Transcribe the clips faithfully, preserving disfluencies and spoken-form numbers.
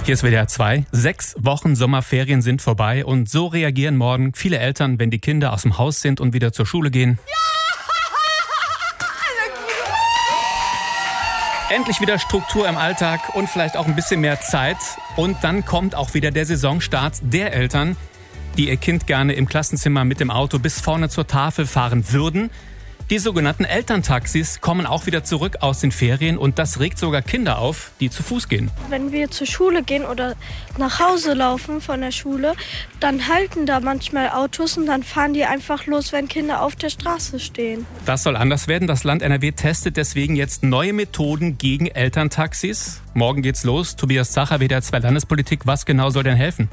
Hier ist W D R zwei. Sechs Wochen Sommerferien sind vorbei und so reagieren morgen viele Eltern, wenn die Kinder aus dem Haus sind und wieder zur Schule gehen. Endlich wieder Struktur im Alltag und vielleicht auch ein bisschen mehr Zeit. Und dann kommt auch wieder der Saisonstart der Eltern, die ihr Kind gerne im Klassenzimmer mit dem Auto bis vorne zur Tafel fahren würden. Die sogenannten Elterntaxis kommen auch wieder zurück aus den Ferien und das regt sogar Kinder auf, die zu Fuß gehen. Wenn wir zur Schule gehen oder nach Hause laufen von der Schule, dann halten da manchmal Autos und dann fahren die einfach los, wenn Kinder auf der Straße stehen. Das soll anders werden. Das Land N R W testet deswegen jetzt neue Methoden gegen Elterntaxis. Morgen geht's los. Tobias Zacher, W D R zwei Landespolitik. Was genau soll denn helfen?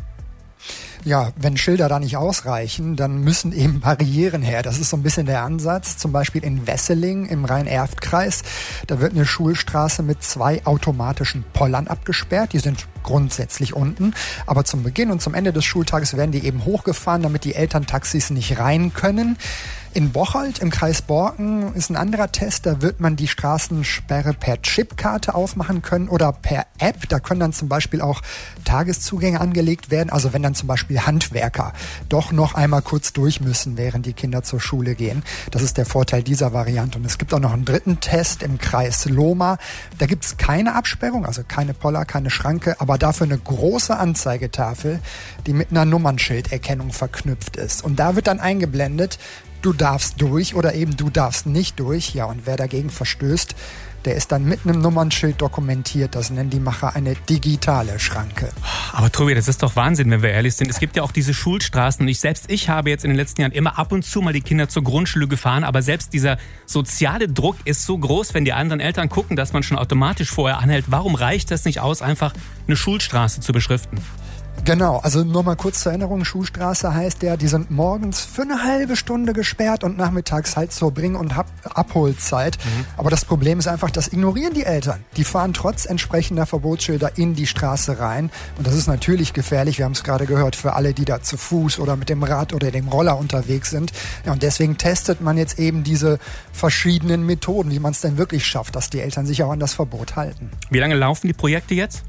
Ja, wenn Schilder da nicht ausreichen, dann müssen eben Barrieren her. Das ist so ein bisschen der Ansatz. Zum Beispiel in Wesseling im Rhein-Erft-Kreis. Da wird eine Schulstraße mit zwei automatischen Pollern abgesperrt. Die sind grundsätzlich unten. Aber zum Beginn und zum Ende des Schultages werden die eben hochgefahren, damit die Elterntaxis nicht rein können. In Bocholt im Kreis Borken ist ein anderer Test. Da wird man die Straßensperre per Chipkarte aufmachen können oder per App. Da können dann zum Beispiel auch Tageszugänge angelegt werden. Also wenn dann zum Beispiel Handwerker doch noch einmal kurz durch müssen, während die Kinder zur Schule gehen. Das ist der Vorteil dieser Variante. Und es gibt auch noch einen dritten Test im Kreis Lohmar. Da gibt es keine Absperrung, also keine Poller, keine Schranke, aber dafür eine große Anzeigetafel, die mit einer Nummernschilderkennung verknüpft ist. Und da wird dann eingeblendet, du darfst durch oder eben du darfst nicht durch. Ja, und wer dagegen verstößt, der ist dann mit einem Nummernschild dokumentiert. Das nennen die Macher eine digitale Schranke. Aber Tobi, das ist doch Wahnsinn, wenn wir ehrlich sind. Es gibt ja auch diese Schulstraßen. Und ich selbst, ich habe jetzt in den letzten Jahren immer ab und zu mal die Kinder zur Grundschule gefahren. Aber selbst dieser soziale Druck ist so groß, wenn die anderen Eltern gucken, dass man schon automatisch vorher anhält. Warum reicht das nicht aus, einfach eine Schulstraße zu beschriften? Genau, also nur mal kurz zur Erinnerung, Schulstraße heißt ja, die sind morgens für eine halbe Stunde gesperrt und nachmittags halt zur Bring- und Ab- Abholzeit. Mhm. Aber das Problem ist einfach, das ignorieren die Eltern. Die fahren trotz entsprechender Verbotsschilder in die Straße rein. Und das ist natürlich gefährlich, wir haben es gerade gehört, für alle, die da zu Fuß oder mit dem Rad oder dem Roller unterwegs sind. Ja, und deswegen testet man jetzt eben diese verschiedenen Methoden, wie man es denn wirklich schafft, dass die Eltern sich auch an das Verbot halten. Wie lange laufen die Projekte jetzt?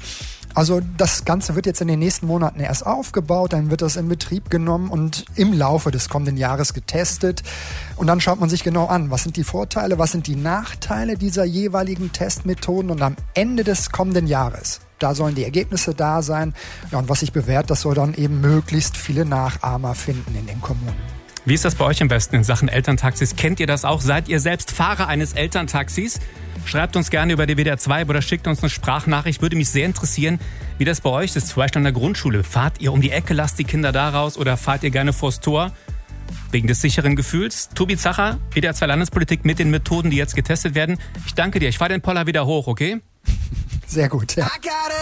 Also das Ganze wird jetzt in den nächsten Monaten erst aufgebaut, dann wird das in Betrieb genommen und im Laufe des kommenden Jahres getestet. Und dann schaut man sich genau an, was sind die Vorteile, was sind die Nachteile dieser jeweiligen Testmethoden und am Ende des kommenden Jahres, da sollen die Ergebnisse da sein. Ja, und was sich bewährt, das soll dann eben möglichst viele Nachahmer finden in den Kommunen. Wie ist das bei euch am besten in Sachen Elterntaxis? Kennt ihr das auch? Seid ihr selbst Fahrer eines Elterntaxis? Schreibt uns gerne über die W D R zwei oder schickt uns eine Sprachnachricht. Würde mich sehr interessieren, wie das bei euch ist. Zum Beispiel an der Grundschule. Fahrt ihr um die Ecke, lasst die Kinder da raus oder fahrt ihr gerne vors Tor? Wegen des sicheren Gefühls. Tobi Zacher, W D R zwei Landespolitik mit den Methoden, die jetzt getestet werden. Ich danke dir. Ich fahre den Poller wieder hoch, okay? Sehr gut, ja.